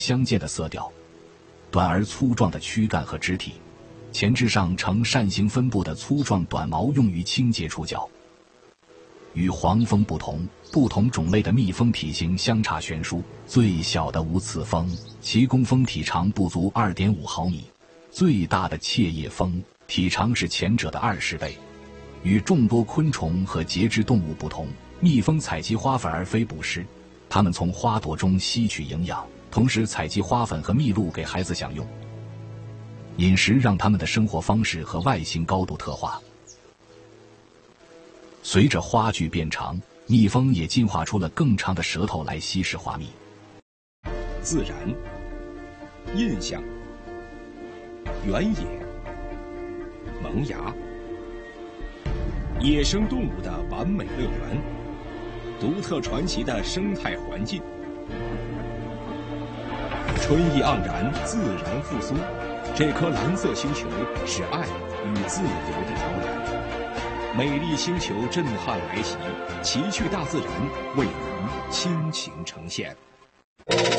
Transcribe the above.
相间的色调，短而粗壮的躯干和肢体，前肢上呈扇形分布的粗壮短毛用于清洁触角。与黄蜂不同，不同种类的蜜蜂体型相差悬殊。最小的无刺蜂，其工蜂体长不足 2.5 毫米；最大的切叶蜂体长是前者的20倍。与众多昆虫和节肢动物不同，蜜蜂采集花粉而非捕食，它们从花朵中吸取营养，同时采集花粉和蜜露给孩子享用。饮食让它们的生活方式和外形高度特化。随着花距变长，蜜蜂也进化出了更长的舌头来吸食花蜜。 自然、印象、原野、萌芽，野生动物的完美乐园，独特传奇的生态环境，春意盎然，自然复苏。这颗蓝色星球是爱与自由的摇篮。美丽星球震撼来袭，奇趣大自然为您倾情呈现。